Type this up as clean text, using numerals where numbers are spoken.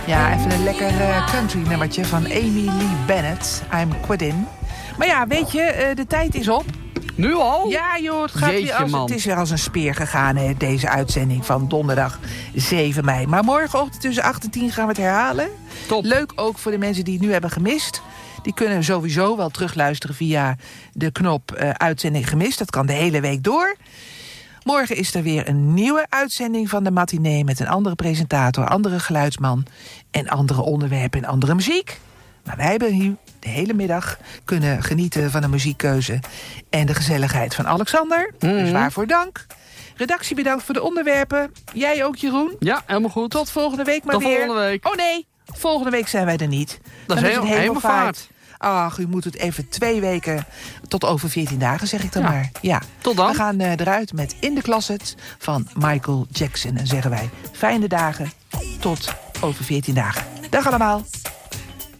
Ja, even een lekker country nummertje van Amy Lee Bennett. I'm quitting. Maar ja, weet je, de tijd is op. Nu al? Ja joh, het is weer als een speer gegaan, hè, deze uitzending van donderdag 7 mei. Maar morgenochtend tussen 8 en 10 gaan we het herhalen. Top. Leuk ook voor de mensen die het nu hebben gemist. Die kunnen sowieso wel terugluisteren via de knop uitzending gemist. Dat kan de hele week door. Morgen is er weer een nieuwe uitzending van de matinee met een andere presentator, andere geluidsman en andere onderwerpen en andere muziek. Maar wij hebben hier de hele middag kunnen genieten van de muziekkeuze en de gezelligheid van Alexander. Dus waarvoor dank. Redactie bedankt voor de onderwerpen. Jij ook, Jeroen. Ja, helemaal goed. Tot volgende week maar weer. weer. Volgende week. Oh nee, volgende week zijn wij er niet. Dat is het hemelvaart. Ach, u moet het even 2 weken tot over 14 dagen, zeg ik dan maar. Ja. Tot dan. We gaan eruit met In the Closet van Michael Jackson. En zeggen wij fijne dagen tot over 14 dagen. Dag allemaal.